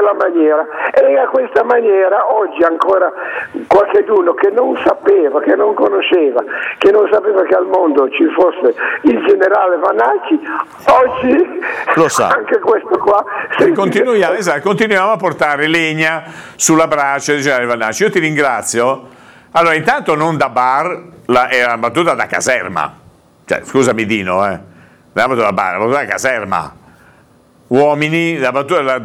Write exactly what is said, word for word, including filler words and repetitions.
quella maniera, e a questa maniera oggi ancora qualcheduno che non sapeva, che non conosceva, che non sapeva che al mondo ci fosse il generale Vanacci, oggi lo sa. Anche questo qua. E continuiamo, esatto, continuiamo a portare legna sulla brace del generale Vanacci. Io ti ringrazio. Allora, intanto non da bar, la, è una battuta da caserma. Cioè, scusami Dino, eh. La battuta da bar, la battuta da caserma. Uomini, la battuta da